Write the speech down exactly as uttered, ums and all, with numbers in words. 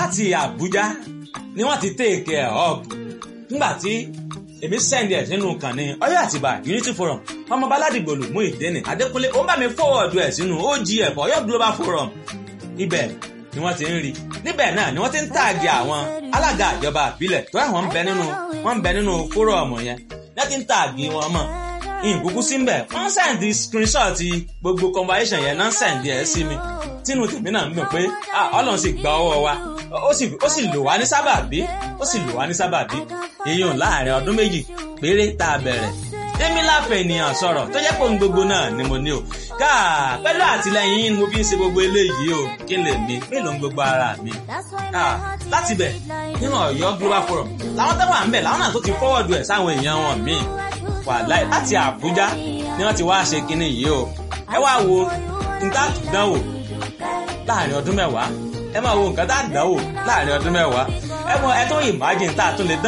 láti Àbújá ni wọ́n ti take ẹ̀ up nígbà tí èmi send ẹ̀ sínú kànnì Ọ̀yọ́ Àtìbà Unity Forum ọmọ Baládìgbòlù Muyideen Adékúnlé ó bá mi forward ẹ̀ sínú O G F Ọ̀yọ́ Global Forum ibẹ̀ ni wọ́n ti ń rí níbẹ̀ náà ni wọ́n ti ń tààgì àwọn alága ìjọba àbílẹ̀ tó àwọn ń bẹ nínú wọ́n ń bẹ nínú fórọ̀mù yẹn wọ́n ti ń tààgì wọn mọ́ ìkúkú sí mbẹ̀ wọ́n sẹ́ǹdì screenshot gbogbo conversation yẹn náà sẹ́ǹdì ẹ̀ sí mi tínú tèmi náà ń gbọ̀n pé Ọlọ́run sì gba ọwọ́ wa ó sì ó sì lò wá ní sábàbí ó sì lò wá ní sábàbí èèyàn láàrin ọdún méjì péré tá a bẹ̀rẹ̀ èmi láfẹ̀ ènìyàn sọ̀rọ̀ tó jẹ́ pé ohun gbogbo náà ni mo ní o káà pẹ̀lú àtìlẹyìn yín mo fi ń ṣe gbogbo eléyìí o kí n lè mi mélòó ń gbogbo ara mi káà láti bẹ̀ nínú Ọ̀yọ́ Global Forum làwọn tó wà ń bẹ̀ làwọn náà tó ti forward ẹ̀ sáwọn èèyàn wọn míì wàláì láti Àbújá ni wọ́n ti wá ṣe kinní yìí o ẹ wá wo nǹkan àdánwò láàrin ọdún mẹ́wàá ẹ máa wo nǹkan tá àdánwò láàrin ọdún mẹ́wàá ẹ mọ ẹ tó imagine tá a tún lè dán